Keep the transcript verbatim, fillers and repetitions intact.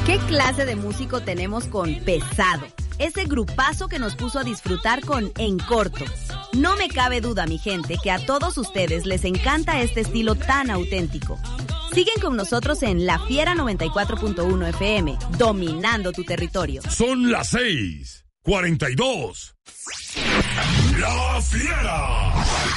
¿Qué clase de músico tenemos con Pesado? Ese grupazo que nos puso a disfrutar con En Corto. No me cabe duda, mi gente, que a todos ustedes les encanta este estilo tan auténtico. Siguen con nosotros en La Fiera noventa y cuatro punto uno F M, dominando tu territorio. Son las seis, cuarenta y dos. La Fiera.